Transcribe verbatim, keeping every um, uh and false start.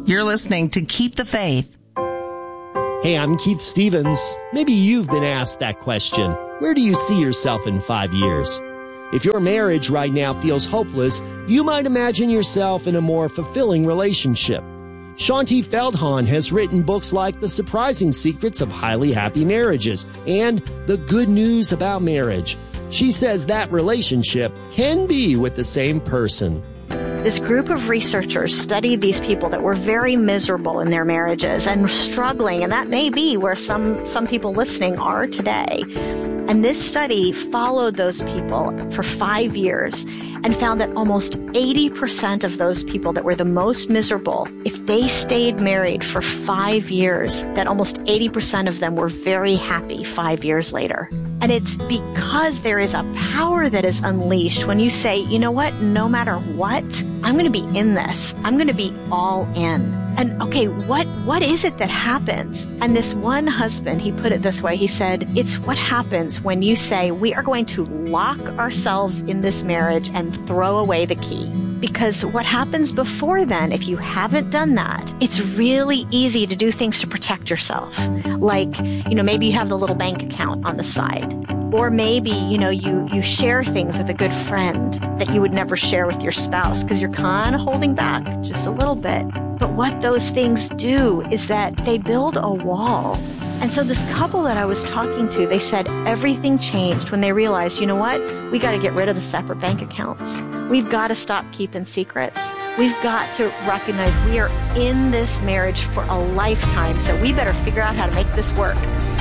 You're listening to Keep the Faith. Hey, I'm Keith Stevens. Maybe you've been asked that question. Where do you see yourself in five years? If your marriage right now feels hopeless, you might imagine yourself in a more fulfilling relationship. Shaunti Feldhahn has written books like The Surprising Secrets of Highly Happy Marriages and The Good News About Marriage. She says that relationship can be with the same person. This group of researchers studied these people that were very miserable in their marriages and struggling, and that may be where some, some people listening are today. And this study followed those people for five years and found that almost eighty percent of those people that were the most miserable, if they stayed married for five years, that almost eighty percent of them were very happy five years later. And it's because there is a power that is unleashed when you say, you know what, no matter what, I'm going to be in this. I'm going to be all in. And okay, what, what is it that happens? And this one husband, he put it this way. He said, it's what happens when you say, we are going to lock ourselves in this marriage and throw away the key. Because what happens before then, if you haven't done that, it's really easy to do things to protect yourself. Like, you know, maybe you have the little bank account on the side. Or maybe, you know, you, you share things with a good friend that you would never share with your spouse because you're kind of holding back just a little bit. But what those things do is that they build a wall. And so this couple that I was talking to, they said everything changed when they realized, you know what? We got to get rid of the separate bank accounts. We've got to stop keeping secrets. We've got to recognize we are in this marriage for a lifetime, so we better figure out how to make this work.